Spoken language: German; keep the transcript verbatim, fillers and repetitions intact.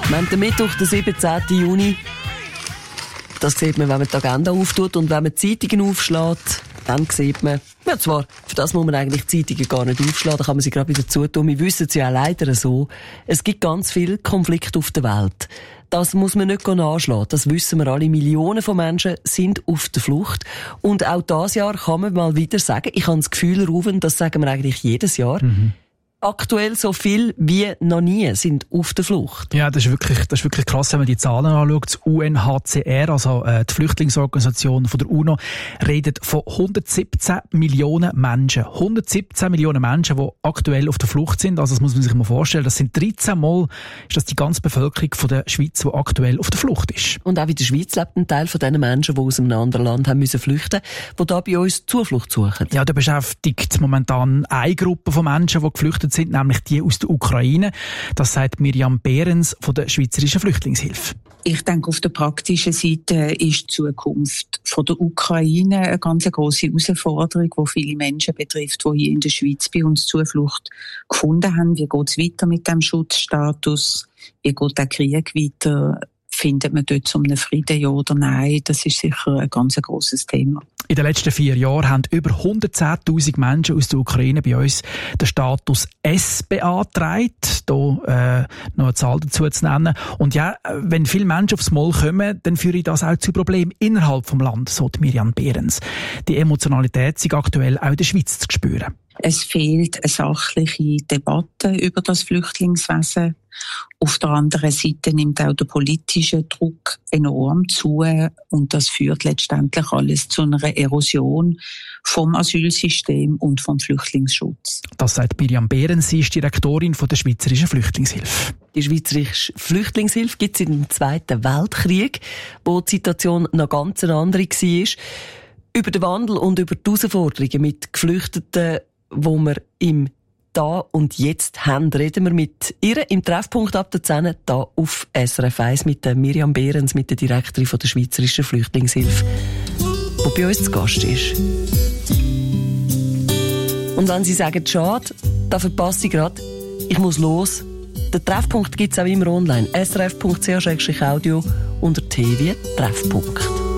Wir haben den Mittwoch, den siebzehnten Juni. Das sieht man, wenn man die Agenda auftut und wenn man die Zeitungen aufschlägt, dann sieht man, ja zwar, für das muss man eigentlich die Zeitungen gar nicht aufschlagen, da kann man sie gerade wieder zutun. Wir wissen es ja auch leider so. Es gibt ganz viele Konflikte auf der Welt. Das muss man nicht nachschlagen. Das wissen wir alle. Millionen von Menschen sind auf der Flucht. Und auch dieses Jahr kann man mal wieder sagen, ich habe das Gefühl, Ruven, das sagen wir eigentlich jedes Jahr, mhm. aktuell so viel wie noch nie sind auf der Flucht. Ja, das ist wirklich, das ist wirklich krass, wenn man die Zahlen anschaut. Das U N H C R, also äh, die Flüchtlingsorganisation von der UNO, redet von hundertsiebzehn Millionen Menschen. hundertsiebzehn Millionen Menschen, die aktuell auf der Flucht sind. Also das muss man sich mal vorstellen. Das sind dreizehn Mal ist das die ganze Bevölkerung von der Schweiz, die aktuell auf der Flucht ist. Und auch in der Schweiz lebt ein Teil von diesen Menschen, die aus einem anderen Land haben müssen flüchten, die da bei uns Zuflucht suchen. Ja, da beschäftigt momentan eine Gruppe von Menschen, die geflüchtet sind, nämlich die aus der Ukraine. Das sagt Miriam Behrens von der Schweizerischen Flüchtlingshilfe. Ich denke, auf der praktischen Seite ist die Zukunft von der Ukraine eine ganz grosse Herausforderung, die viele Menschen betrifft, die hier in der Schweiz bei uns Zuflucht gefunden haben. Wie geht es weiter mit dem Schutzstatus? Wie geht der Krieg weiter? Findet man dort zum Frieden, ja oder nein? Das ist sicher ein ganz grosses Thema. In den letzten vier Jahren haben über hundertzehntausend Menschen aus der Ukraine bei uns den Status S beantragt. Hier äh, noch eine Zahl dazu zu nennen. Und ja, wenn viele Menschen aufs Maul kommen, dann führe das auch zu Problemen innerhalb des Landes, so die Miriam Behrens. Die Emotionalität ist aktuell auch in der Schweiz zu spüren. Es fehlt eine sachliche Debatte über das Flüchtlingswesen. Auf der anderen Seite nimmt auch der politische Druck enorm zu und das führt letztendlich alles zu einer Erosion vom Asylsystem und vom Flüchtlingsschutz. Das sagt Miriam Behrens, sie ist Direktorin von der Schweizerischen Flüchtlingshilfe. Die Schweizerische Flüchtlingshilfe gibt es im Zweiten Weltkrieg, wo die Situation noch ganz eine andere war. Über den Wandel und über die Herausforderungen mit Geflüchteten, wo wir im Da und Jetzt haben, reden wir mit ihr im Treffpunkt ab der zehn da auf S R F eins mit der Miriam Behrens, mit der Direktorin von der Schweizerischen Flüchtlingshilfe, die bei uns zu Gast ist. Und wenn Sie sagen, schade, da verpasse ich gerade, ich muss los. Den Treffpunkt gibt es auch immer online. S R F Punkt C H Audio unter T wie Treffpunkt.